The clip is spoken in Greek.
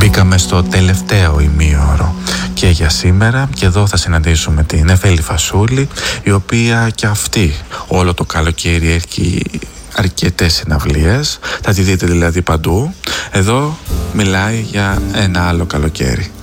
Μπήκαμε στο τελευταίο ημίωρο και για σήμερα και εδώ θα συναντήσουμε την Νεφέλη Φασούλη, η οποία και αυτή όλο το καλοκαίρι έχει αρκετές συναυλίες, θα τη δείτε δηλαδή παντού. Εδώ μιλάει για ένα άλλο καλοκαίρι.